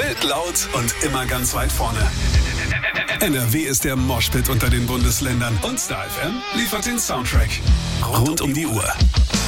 Schnell, laut und immer ganz weit vorne. NRW ist der Moshpit unter den Bundesländern und Star FM liefert den Soundtrack. Rund um die Uhr.